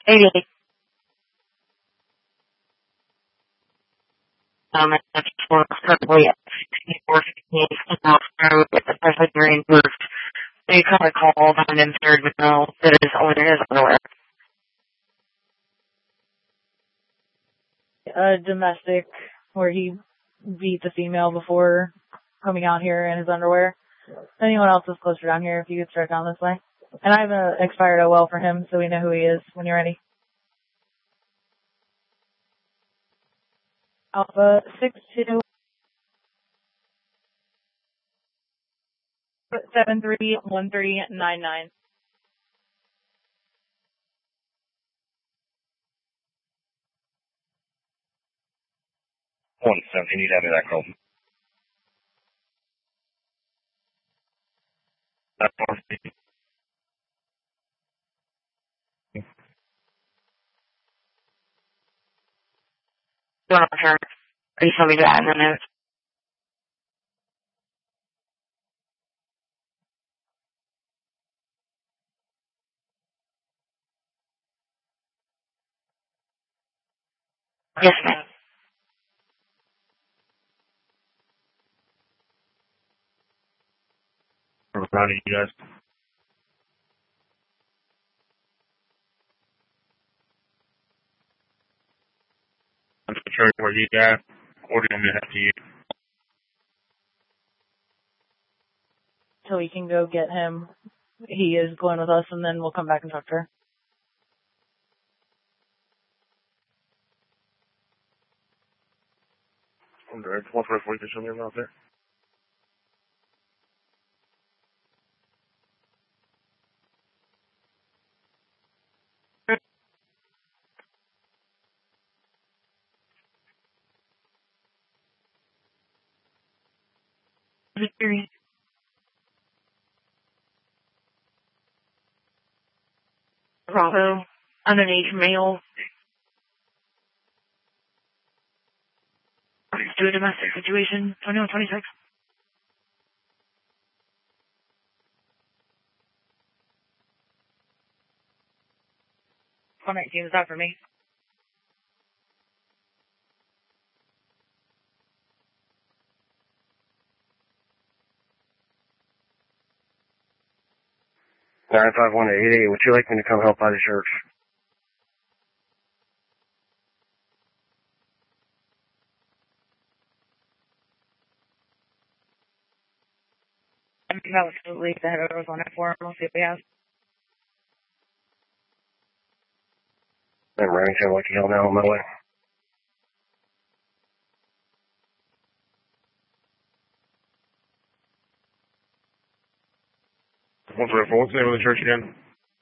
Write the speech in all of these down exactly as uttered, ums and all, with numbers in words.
eighty-eight. Um, and that's for probably sixty-four, sixty-eight, and also with the perfect green roof. They kind of called and inserted with no that is only his underwear. A domestic where he beat the female before coming out here in his underwear. Anyone else is closer down here if you could start down this way. And I have an expired O L for him so we know who he is when you're ready. Alpha six two seven three one three nine nine. One seven, you need to have me that call. That's one. You want to return? Or you tell me that in the notes? Yes, ma'am. We're proud of you guys. I'm sure where you guys, or do you want me to have to you? So we can go get him. He is going with us and then we'll come back and talk to her. I'm direct. One for forty, show me out there. Victory. Bravo. Underneath male. Let's do a domestic situation. twenty-one twenty-six. one nineteen, is that for me? nine five one eight eight, would you like me to come help by the church? I'm about to leave the head over on it for him. We'll see if we have. I'm Remington, Lucky Hill now on my way. One for what's the name of the church again?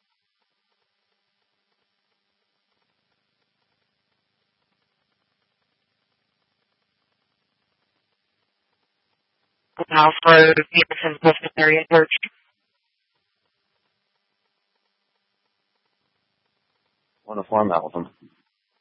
House Road, Peterson Presbyterian Church. Want to form that with them.